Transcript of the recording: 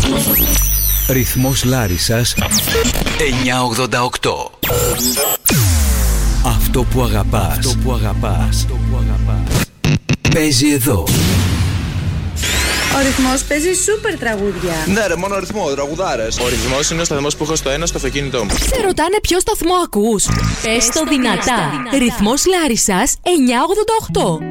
Ρυθμός Λάρισσας 988. Αυτό που αγαπάς. Παίζει εδώ. Ο ρυθμός παίζει σούπερ τραγούδια. Ναι, ρε, μόνο ρυθμό, τραγουδάρες. Ο ρυθμός είναι ο σταθμός που έχω στο ένα στο αυτοκίνητό μου. Σε ρωτάνε ποιο σταθμό ακούς. Πες το δυνατά. Ρυθμός Λάρισσας 988.